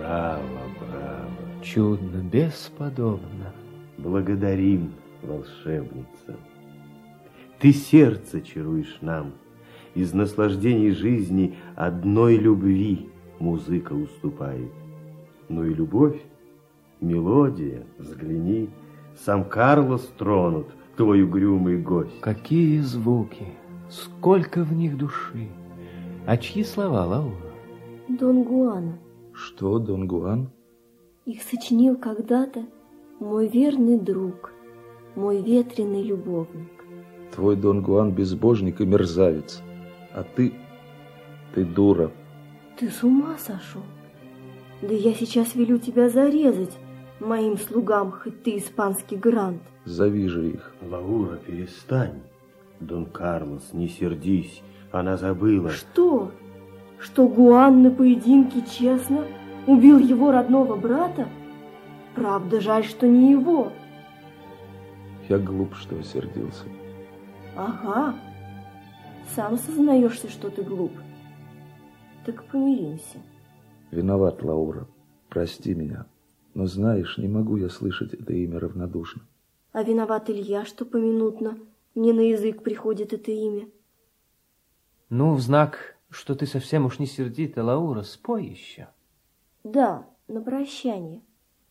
Браво, браво. Чудно, бесподобно. Благодарим, волшебница. Ты сердце чаруешь нам. Из наслаждений жизни одной любви музыка уступает. Ну и любовь, мелодия, взгляни, сам Карлос тронут, твой угрюмый гость. Какие звуки, сколько в них души. А чьи слова, Лаура? Дон Гуана. Что, Дон Гуан? Их сочинил когда-то мой верный друг, мой ветреный любовник. Твой Дон Гуан безбожник и мерзавец, а ты дура. Ты с ума сошел? Да я сейчас велю тебя зарезать моим слугам, хоть ты испанский грант. Зови же их. Лаура, перестань. Дон Карлос, не сердись, она забыла. Что? Что Гуан на поединке честно убил его родного брата? Правда, жаль, что не его. Я глуп, что осердился. Ага. Сам сознаешься, что ты глуп. Так помиримся. Виноват, Лаура. Прости меня. Но знаешь, не могу я слышать это имя равнодушно. А виноват Илья, что поминутно мне на язык приходит это имя. Ну, в знак, что ты совсем уж не сердита, Лаура, спой еще. Да, на прощание.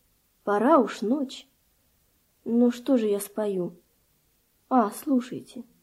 Пора уж ночь. Ну что же я спою? А, слушайте.